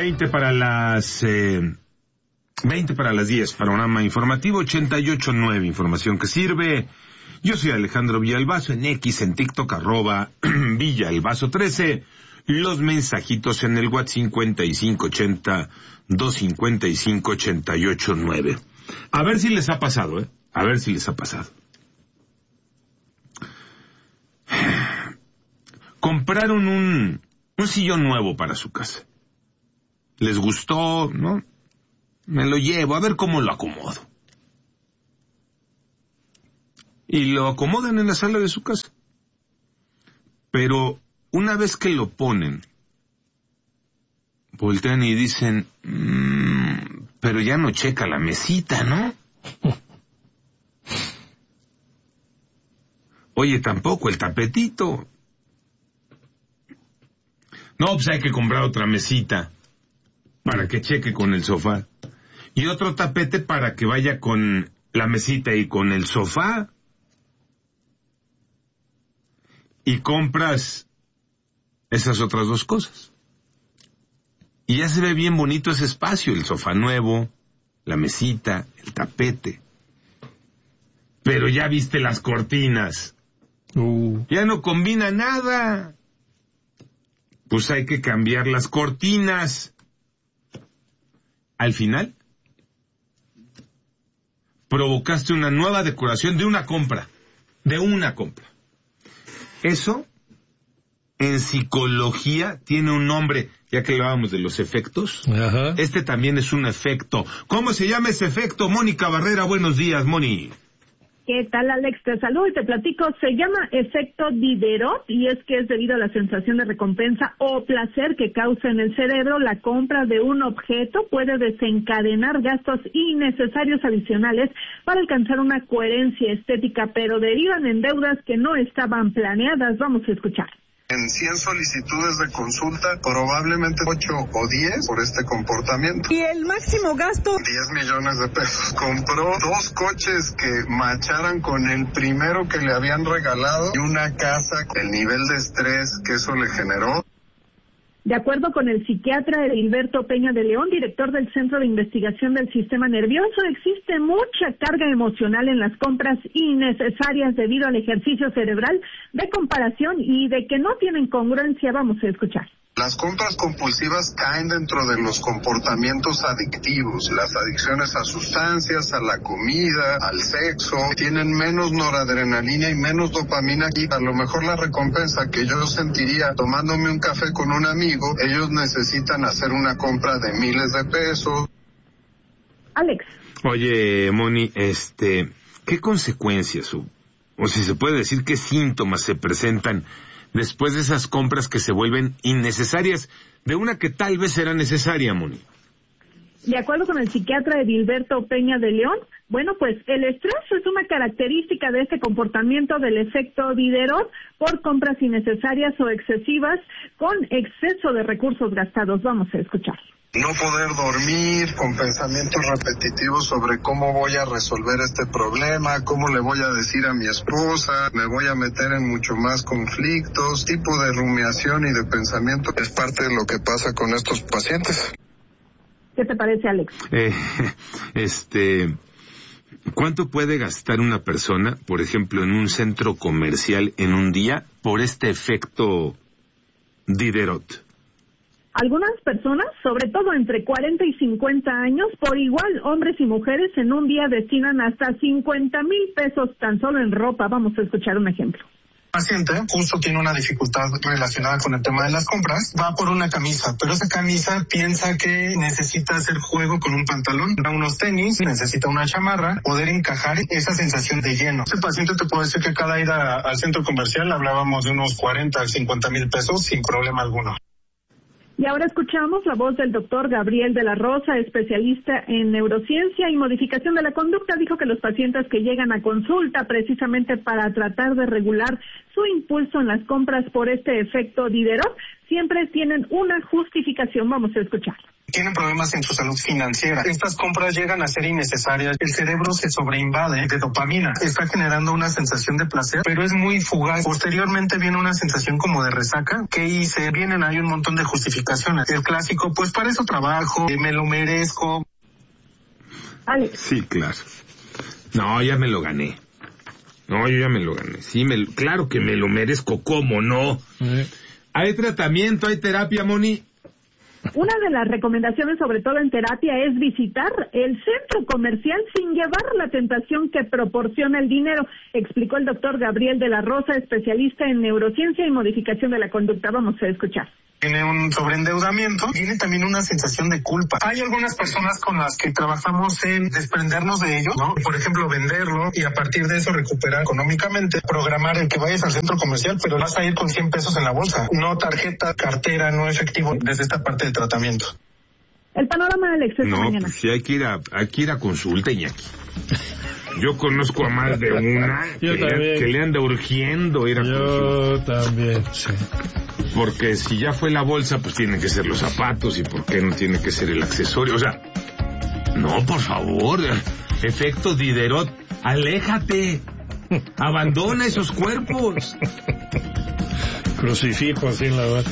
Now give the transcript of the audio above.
20 para las 10, panorama informativo 88.9, información que sirve. Yo soy Alejandro Villalbazo, en X, en TikTok, @Villalbazo13. Los mensajitos en el WhatsApp 5580-255-88.9. A ver si les ha pasado, A ver si les ha pasado. Compraron un sillón nuevo para su casa. Les gustó, ¿no? Me lo llevo, a ver cómo lo acomodo. Y lo acomodan en la sala de su casa. Pero una vez que lo ponen, voltean y dicen, pero ya no checa la mesita, ¿no? Oye, tampoco el tapetito. No, pues hay que comprar otra mesita para que cheque con el sofá. Y otro tapete para que vaya con la mesita y con el sofá. Y compras esas otras dos cosas. Y ya se ve bien bonito ese espacio, el sofá nuevo, la mesita, el tapete. Pero ya viste las cortinas. Ya no combina nada. Pues hay que cambiar las cortinas. Al final, provocaste una nueva decoración de una compra. Eso, en psicología, tiene un nombre, ya que hablábamos de los efectos. Ajá. Este también es un efecto. ¿Cómo se llama ese efecto? Mónica Barrera, buenos días, Moni. ¿Qué tal, Alex? Te saludo y te platico. Se llama efecto Diderot y es que es debido a la sensación de recompensa o placer que causa en el cerebro. La compra de un objeto puede desencadenar gastos innecesarios adicionales para alcanzar una coherencia estética, pero derivan en deudas que no estaban planeadas. Vamos a escuchar. En 100 solicitudes de consulta, probablemente 8 o 10 por este comportamiento. ¿Y el máximo gasto? 10 millones de pesos. Compró 2 coches que macharan con el primero que le habían regalado y una casa. El nivel de estrés que eso le generó. De acuerdo con el psiquiatra Edilberto Peña de León, director del Centro de Investigación del Sistema Nervioso, existe mucha carga emocional en las compras innecesarias debido al ejercicio cerebral de comparación y de que no tienen congruencia. Vamos a escuchar. Las compras compulsivas caen dentro de los comportamientos adictivos. Las adicciones a sustancias, a la comida, al sexo, tienen menos noradrenalina y menos dopamina. Y a lo mejor la recompensa que yo sentiría tomándome un café con un amigo, ellos necesitan hacer una compra de miles de pesos. Alex. Oye, Moni, ¿qué consecuencias o si se puede decir qué síntomas se presentan después de esas compras que se vuelven innecesarias de una que tal vez era necesaria, Moni? De acuerdo con el psiquiatra Edilberto Peña de León, bueno, pues el estrés es una característica de este comportamiento del efecto Diderot por compras innecesarias o excesivas con exceso de recursos gastados. Vamos a escuchar. No poder dormir, con pensamientos repetitivos sobre cómo voy a resolver este problema, cómo le voy a decir a mi esposa, me voy a meter en mucho más conflictos, tipo de rumiación y de pensamiento es parte de lo que pasa con estos pacientes. ¿Qué te parece, Alex? ¿Cuánto puede gastar una persona, por ejemplo, en un centro comercial en un día por este efecto Diderot? Algunas personas, sobre todo entre 40 y 50 años, por igual hombres y mujeres, en un día destinan hasta 50,000 pesos tan solo en ropa. Vamos a escuchar un ejemplo. Paciente justo tiene una dificultad relacionada con el tema de las compras, va por una camisa, pero esa camisa piensa que necesita hacer juego con un pantalón, da unos tenis, necesita una chamarra, poder encajar esa sensación de lleno. Ese paciente te puede decir que cada ida al centro comercial hablábamos de unos 40 a 50,000 pesos sin problema alguno. Y ahora escuchamos la voz del doctor Gabriel de la Rosa, especialista en neurociencia y modificación de la conducta. Dijo que los pacientes que llegan a consulta precisamente para tratar de regular su impulso en las compras por este efecto Diderot siempre tienen una justificación. Vamos a escuchar. tienen problemas en su salud financiera. Estas compras llegan a ser innecesarias. El cerebro se sobreinvade de dopamina. Está generando una sensación de placer, pero es muy fugaz. Posteriormente viene una sensación como de resaca. ¿Qué hice? Hay un montón de justificaciones. El clásico, pues para eso trabajo, me lo merezco. Alex. Sí, claro. No, ya me lo gané. No, yo ya me lo gané. Sí, claro que me lo merezco, ¿cómo no? ¿Hay tratamiento, hay terapia, Moni? Una de las recomendaciones, sobre todo en terapia, es visitar el centro comercial sin llevar la tentación que proporciona el dinero, explicó el doctor Gabriel de la Rosa, especialista en neurociencia y modificación de la conducta. Vamos a escuchar. Tiene un sobreendeudamiento, tiene también una sensación de culpa. Hay algunas personas con las que trabajamos en desprendernos de ello, ¿no? Por ejemplo, venderlo y a partir de eso recuperar económicamente, programar el que vayas al centro comercial, pero vas a ir con 100 pesos en la bolsa, no tarjeta, cartera, no efectivo, desde esta parte del tratamiento. El panorama del exceso mañana. Pues sí, hay que ir a consulta, Iñaki. Yo conozco a más de una que le anda urgiendo ir a consulta. Yo también, sí. Porque si ya fue la bolsa, pues tienen que ser los zapatos, y por qué no tiene que ser el accesorio. O sea, no, por favor, efecto Diderot, aléjate, abandona esos cuerpos. Crucifijo así en la